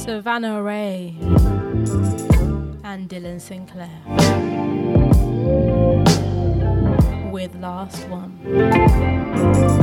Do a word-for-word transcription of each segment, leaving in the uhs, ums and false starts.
Savannah Ray and Dylan Sinclair with Last One.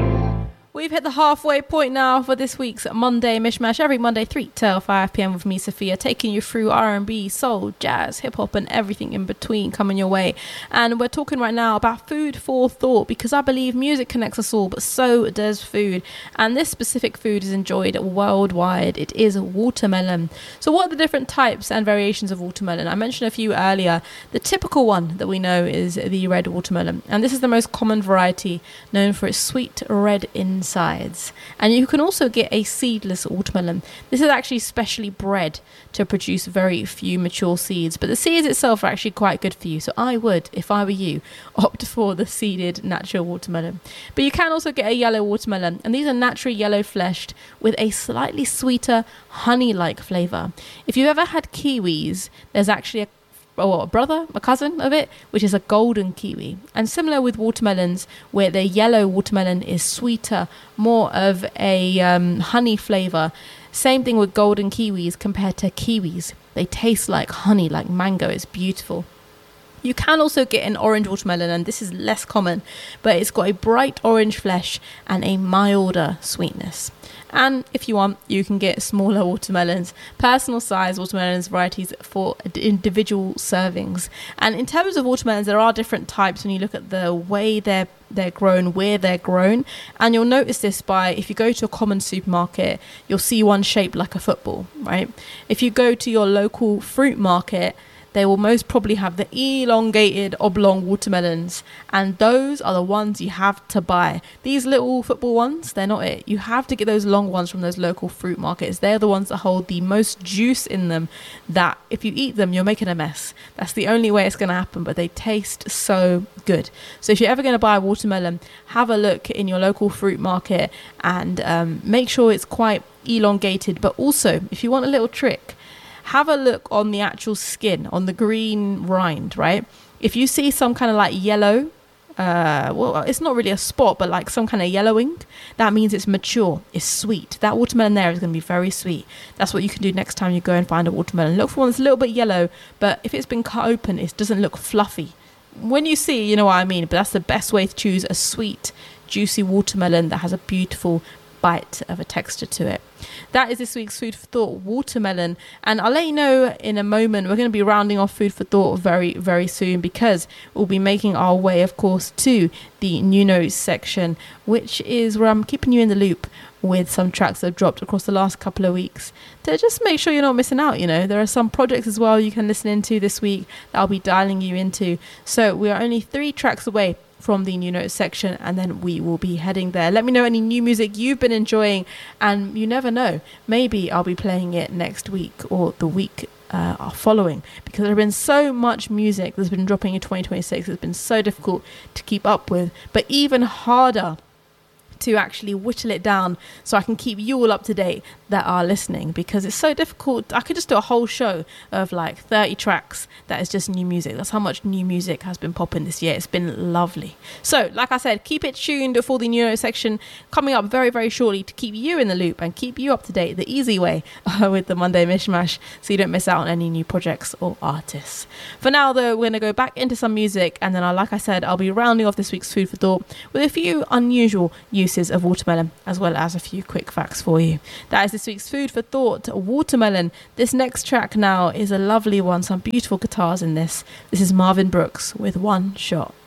We've hit the halfway point now for this week's Monday Mishmash. Every Monday, three till five p.m. with me, Sophia, taking you through R and B, soul, jazz, hip-hop and everything in between coming your way. And we're talking right now about food for thought, because I believe music connects us all, but so does food. And this specific food is enjoyed worldwide. It is watermelon. So what are the different types and variations of watermelon? I mentioned a few earlier. The typical one that we know is the red watermelon. And this is the most common variety, known for its sweet red inside. Sides. And you can also get a seedless watermelon. This is actually specially bred to produce very few mature seeds, but the seeds itself are actually quite good for you. So I would, if I were you, opt for the seeded natural watermelon. But you can also get a yellow watermelon, and these are naturally yellow fleshed with a slightly sweeter honey-like flavour. If you've ever had kiwis, there's actually a or a brother, a cousin of it, which is a golden kiwi. And similar with watermelons, where the yellow watermelon is sweeter, more of a um, honey flavour. Same thing with golden kiwis compared to kiwis. They taste like honey, like mango. It's beautiful. You can also get an orange watermelon, and this is less common, but it's got a bright orange flesh and a milder sweetness. And if you want, you can get smaller watermelons, personal size watermelons varieties for individual servings. And in terms of watermelons, there are different types when you look at the way they're they're grown, where they're grown. And you'll notice this by, if you go to a common supermarket, you'll see one shaped like a football, right? If you go to your local fruit market, they will most probably have the elongated oblong watermelons, and those are the ones you have to buy. These little football ones, they're not it. You have to get those long ones from those local fruit markets. They're the ones that hold the most juice in them, that if you eat them, you're making a mess. That's the only way it's going to happen, but they taste so good. So if you're ever going to buy a watermelon, have a look in your local fruit market and um, make sure it's quite elongated. But also, if you want a little trick, have a look on the actual skin, on the green rind, right? If you see some kind of like yellow, uh, well, it's not really a spot, but like some kind of yellowing, that means it's mature, it's sweet. That watermelon there is going to be very sweet. That's what you can do next time you go and find a watermelon. Look for one that's a little bit yellow, but if it's been cut open, it doesn't look fluffy. When you see, you know what I mean, but that's the best way to choose a sweet, juicy watermelon that has a beautiful bite of a texture to it. That is this week's Food for Thought, watermelon. And I'll let you know in a moment, we're going to be rounding off Food for Thought very, very soon, because we'll be making our way, of course, to the new notes section, which is where I'm keeping you in the loop with some tracks that have dropped across the last couple of weeks to just make sure you're not missing out. You know, there are some projects as well you can listen into this week that I'll be dialing you into. So we are only three tracks away from the new notes section, and then we will be heading there. Let me know any new music you've been enjoying, and you never know, maybe I'll be playing it next week or the week uh, following, because there have been so much music that's been dropping in twenty twenty-six. It's been so difficult to keep up with, but even harder to actually whittle it down so I can keep you all up to date that are listening, because it's so difficult. I could just do a whole show of like thirty tracks that is just new music. That's how much new music has been popping this year. It's been lovely. So like I said, keep it tuned for the new note section coming up very, very shortly to keep you in the loop and keep you up to date the easy way uh, with the Monday Mishmash, so you don't miss out on any new projects or artists. For now though, we're going to go back into some music, and then I, like I said, I'll be rounding off this week's Food for Thought with a few unusual uses of watermelon, as well as a few quick facts for you. That is this week's Food for Thought, watermelon. This next track now is a lovely one, some beautiful guitars in this. This is Marvin Brooks with One Shot.